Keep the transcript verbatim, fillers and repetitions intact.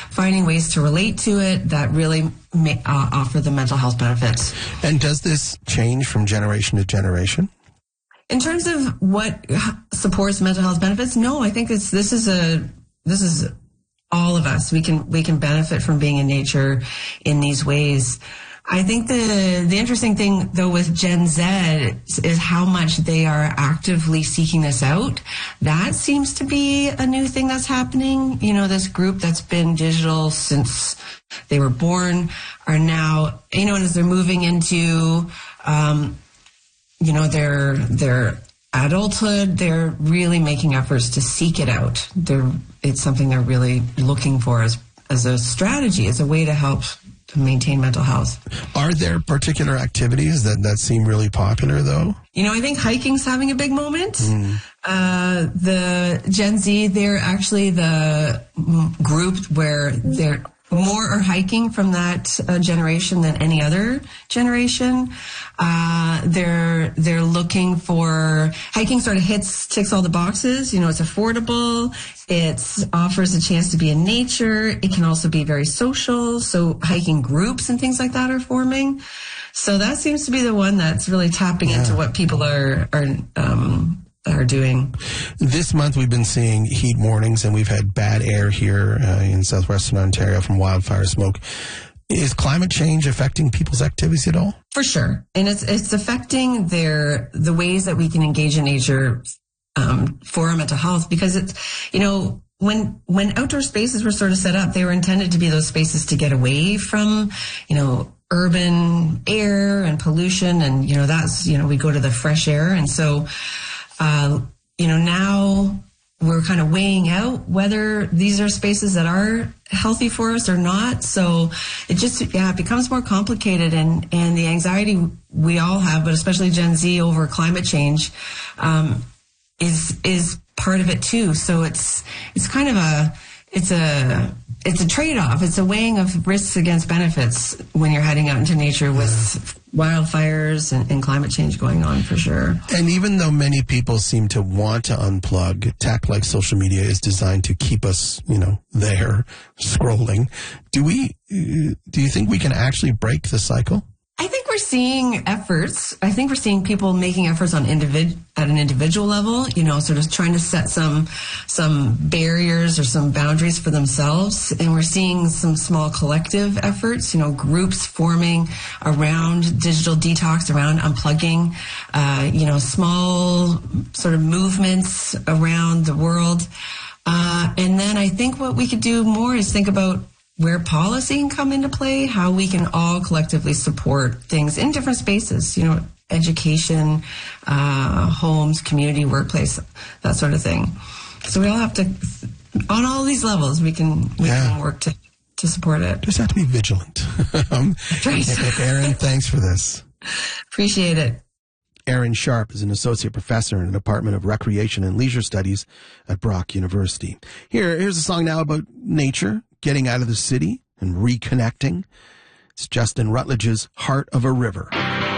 finding ways to relate to it that really may, uh, offer the mental health benefits. And does this change from generation to generation? In terms of what supports mental health benefits, no, I think it's this is a this is all of us. We can we can benefit from being in nature in these ways. I think the the interesting thing, though, with Gen Z is how much they are actively seeking this out. That seems to be a new thing that's happening. You know, this group that's been digital since they were born are now, you know, and as they're moving into, um, you know, their their adulthood, they're really making efforts to seek it out. They're it's something they're really looking for as as a strategy, as a way to help to maintain mental health. Are there particular activities that, that seem really popular, though? You know, I think hiking's having a big moment. Mm. Uh, the Gen Z, they're actually the group where they're more are hiking from that uh, generation than any other generation. Uh, they're, they're looking for, hiking sort of hits, ticks all the boxes. You know, it's affordable. It offers a chance to be in nature. It can also be very social. So hiking groups and things like that are forming. So that seems to be the one that's really tapping yeah. into what people are, are, um, are doing. This month we've been seeing heat mornings, and we've had bad air here uh, in southwestern Ontario from wildfire smoke. Is climate change affecting people's activities at all? For sure. And it's it's affecting their the ways that we can engage in nature um, for our mental health, because it's, you know, when when outdoor spaces were sort of set up, they were intended to be those spaces to get away from, you know, urban air and pollution, and, you know, that's, you know, we go to the fresh air. And so Uh, you know, now we're kind of weighing out whether these are spaces that are healthy for us or not. So it just, yeah, it becomes more complicated, and, and the anxiety we all have, but especially Gen Z over climate change, um, is, is part of it too. So it's, it's kind of a, it's a, it's a trade-off. It's a weighing of risks against benefits when you're heading out into nature with yeah. wildfires and, and climate change going on, for sure. And even though many people seem to want to unplug, tech like social media is designed to keep us, you know, there scrolling. Do we, do you think we can actually break the cycle? I think we're seeing efforts. I think we're seeing people making efforts on individ at an individual level, you know, sort of trying to set some some barriers or some boundaries for themselves. And we're seeing some small collective efforts, you know, groups forming around digital detox, around unplugging, uh, you know, small sort of movements around the world. Uh, and then I think what we could do more is think about where policy can come into play, how we can all collectively support things in different spaces, you know, education, uh, homes, community, workplace, that sort of thing. So we all have to, on all these levels, we can, we yeah. can work to, to support it. Just have to be vigilant. um, right. Erin, thanks for this. Appreciate it. Erin Sharp is an associate professor in the Department of Recreation and Leisure Studies at Brock University. Here, here's a song now about nature, getting out of the city and reconnecting. It's Justin Rutledge's Heart of a River.